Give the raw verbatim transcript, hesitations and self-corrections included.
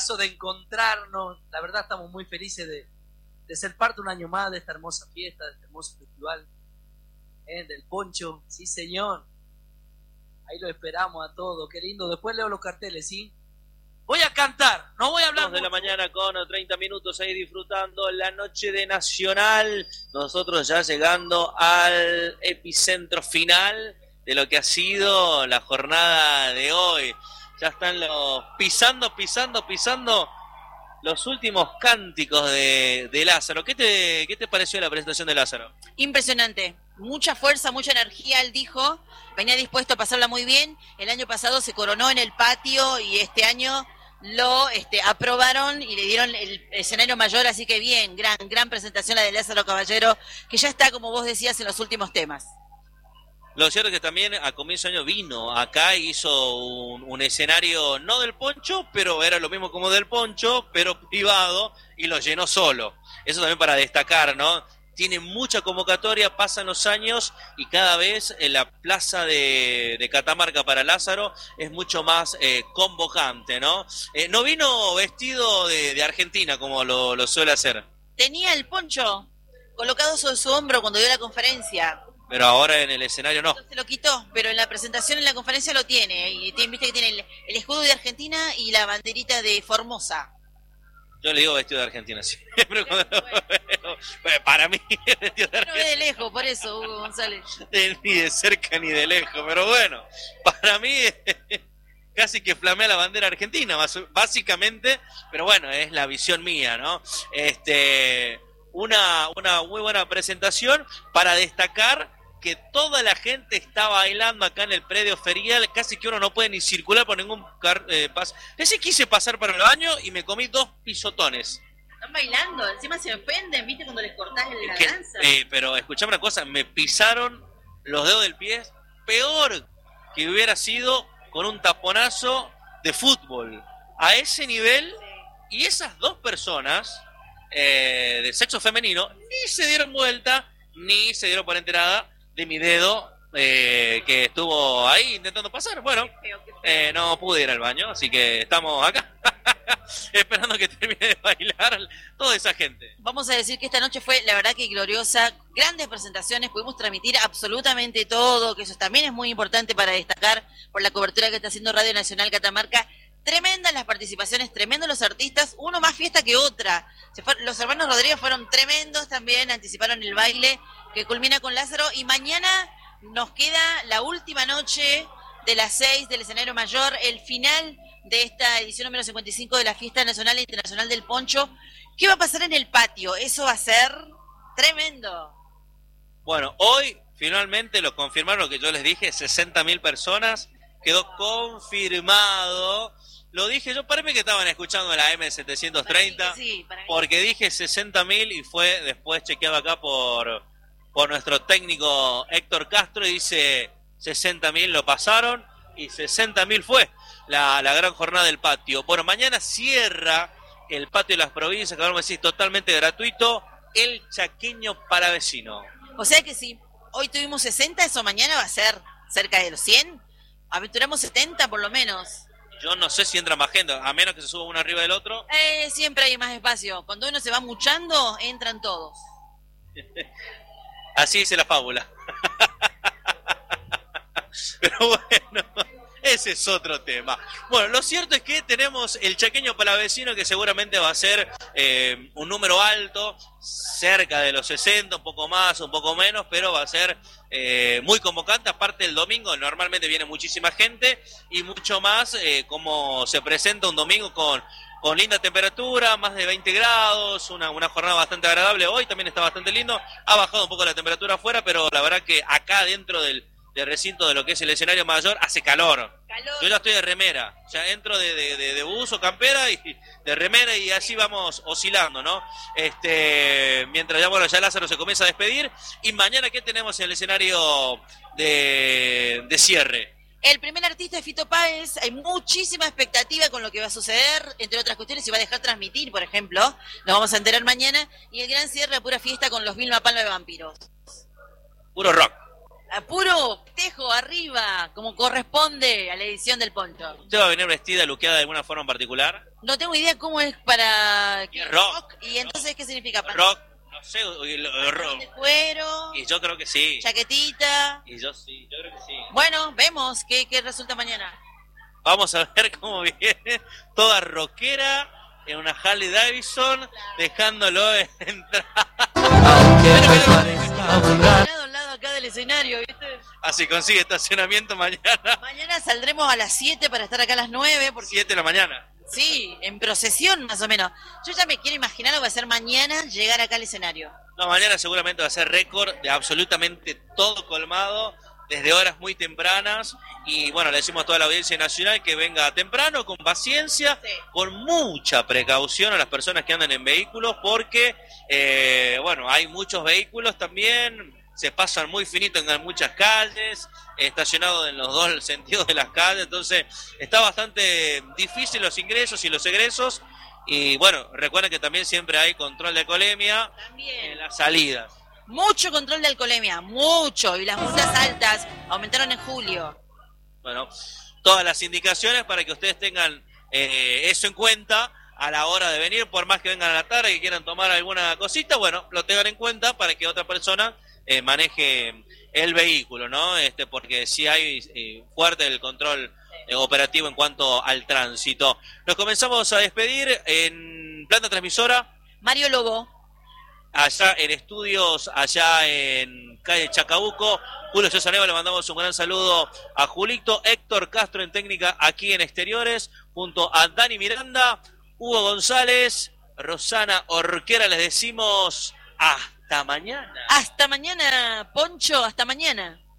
gustazo de encontrarnos. La verdad estamos muy felices de, de ser parte un año más de esta hermosa fiesta, de este hermoso festival ¿eh? del Poncho. Sí, señor. Ahí lo esperamos a todos. Qué lindo. Después leo los carteles, ¿sí? Voy a cantar, no voy a hablar. dos de la mañana con treinta minutos ahí disfrutando la noche de Nacional. Nosotros ya llegando al epicentro final de lo que ha sido la jornada de hoy. Ya están los pisando, pisando, pisando los últimos cánticos de, de Lázaro. ¿Qué te, qué te pareció la presentación de Lázaro? Impresionante. Mucha fuerza, mucha energía, él dijo. Venía dispuesto a pasarla muy bien. El año pasado se coronó en el patio y este año lo este, aprobaron y le dieron el escenario mayor, así que bien, gran, gran presentación la de Lázaro Caballero, que ya está, como vos decías, en los últimos temas. Lo cierto es que también a comienzo de año vino acá, hizo un, un escenario no del Poncho, pero era lo mismo como del Poncho, pero privado, y lo llenó solo. Eso también para destacar, ¿no? Tiene mucha convocatoria, pasan los años y cada vez en la plaza de, de Catamarca para Lázaro es mucho más eh, convocante, ¿no? Eh, no vino vestido de, de Argentina como lo, lo suele hacer. Tenía el poncho colocado sobre su hombro cuando dio la conferencia. Pero ahora en el escenario no. Se lo quitó, pero en la presentación, en la conferencia lo tiene. Y tiene, viste que tiene el, el escudo de Argentina y la banderita de Formosa. Yo le digo vestido de Argentina siempre cuando lo veo. Bueno, para mí es vestido de Argentina. No ve de lejos, por eso, Hugo González. Ni de cerca ni de lejos, pero bueno, para mí casi que flamea la bandera argentina, básicamente, pero bueno, es la visión mía, ¿no? Este, una, una muy buena presentación para destacar que toda la gente está bailando acá en el predio ferial, casi que uno no puede ni circular por ningún car eh, paso. Ese quise pasar para el baño y me comí dos pisotones. Están bailando, encima se ofenden, ¿viste? Cuando les cortás la que, danza. Eh, pero escuchame una cosa, me pisaron los dedos del pie, peor que hubiera sido con un taponazo de fútbol. A ese nivel, y esas dos personas eh, de sexo femenino ni se dieron vuelta, ni se dieron por enterada de mi dedo eh, que estuvo ahí intentando pasar. Bueno, eh, no pude ir al baño, así que estamos acá esperando que termine de bailar toda esa gente. Vamos a decir que esta noche fue, la verdad, que gloriosa, grandes presentaciones, pudimos transmitir absolutamente todo, que eso también es muy importante para destacar por la cobertura que está haciendo Radio Nacional Catamarca. Tremendas las participaciones, tremendos los artistas, uno más fiesta que otra. Se fue, los hermanos Rodríguez fueron tremendos también, anticiparon el baile que culmina con Lázaro, y mañana nos queda la última noche de las seis del escenario mayor, el final de esta edición número cincuenta y cinco de la Fiesta Nacional e Internacional del Poncho. ¿Qué va a pasar en el patio? Eso va a ser tremendo. Bueno, hoy finalmente lo confirmaron, lo que yo les dije, sesenta mil personas, quedó confirmado. Lo dije yo, parece que estaban escuchando la M setecientos treinta, sí, porque dije sesenta mil y fue después chequeado acá por, por nuestro técnico Héctor Castro y dice sesenta mil lo pasaron y sesenta mil fue la, la gran jornada del patio. Bueno, mañana cierra el patio de las provincias, que vamos a decir totalmente gratuito, el Chaqueño Palavecino. O sea que si hoy tuvimos sesenta, eso mañana va a ser cerca de los cien, aventuramos setenta por lo menos. Yo no sé si entra más gente, a menos que se suba uno arriba del otro. Eh, siempre hay más espacio. Cuando uno se va muchando, entran todos. Así dice la fábula. Pero bueno, ese es otro tema. Bueno, lo cierto es que tenemos el Chaqueño Palavecino, que seguramente va a ser eh, un número alto, cerca de los sesenta, un poco más, un poco menos, pero va a ser eh, muy convocante. Aparte el domingo normalmente viene muchísima gente y mucho más eh, como se presenta un domingo con, con linda temperatura, más de veinte grados, una, una jornada bastante agradable. Hoy también está bastante lindo, ha bajado un poco la temperatura afuera, pero la verdad que acá dentro del de recinto de lo que es el escenario mayor, hace calor. calor. Yo ya estoy de remera, ya entro de, de, de, de buzo, campera y de remera y así vamos oscilando, ¿no? Este, mientras ya, bueno, ya Lázaro se comienza a despedir. Y mañana, ¿qué tenemos en el escenario de, de cierre? El primer artista es Fito Páez, hay muchísima expectativa con lo que va a suceder, entre otras cuestiones, si va a dejar transmitir, por ejemplo, nos vamos a enterar mañana, y el gran cierre a pura fiesta con los Vilma Palma de Vampiros. Puro rock. A puro tejo viejo, arriba, como corresponde a la edición del Poncho. ¿Usted va a venir vestida, luqueada de alguna forma en particular? No tengo idea cómo es para... ¿Qué? Rock. ¿Y entonces qué significa? Para... Rock, no sé, rock. De cuero, Y yo creo que sí. chaquetita. Y yo sí, yo creo que sí. Bueno, vemos qué, qué resulta mañana. Vamos a ver cómo viene toda rockera en una Harley Davidson, dejándolo entrar. Al lado acá del escenario, ¿viste? Así consigue estacionamiento mañana. Mañana saldremos a las siete para estar acá a las nueve. Porque... siete de la mañana. Sí, en procesión más o menos. Yo ya me quiero imaginar lo que va a ser mañana llegar acá al escenario. No, mañana seguramente va a ser récord de absolutamente todo colmado, desde horas muy tempranas. Y bueno, le decimos a toda la audiencia nacional que venga temprano, con paciencia, sí, con mucha precaución a las personas que andan en vehículos, porque, eh, bueno, hay muchos vehículos también, se pasan muy finito en muchas calles, estacionados en los dos sentidos de las calles, entonces está bastante difícil los ingresos y los egresos. Y bueno, recuerden que también siempre hay control de alcoholemia también en las salidas. Mucho control de alcoholemia, mucho, y las multas altas aumentaron en julio. Bueno, todas las indicaciones para que ustedes tengan eh, eso en cuenta a la hora de venir, por más que vengan a la tarde y quieran tomar alguna cosita, bueno, lo tengan en cuenta para que otra persona eh, maneje el vehículo, ¿no? Este, porque sí hay eh, fuerte el control eh, operativo en cuanto al tránsito. Nos comenzamos a despedir en planta transmisora. Mario Lobo. Allá en estudios, allá en calle Chacabuco, Julio César Neva, le mandamos un gran saludo a Julito, Héctor Castro en técnica aquí en exteriores, junto a Dani Miranda, Hugo González, Rosana Orquera, les decimos hasta mañana. Hasta mañana, Poncho, hasta mañana.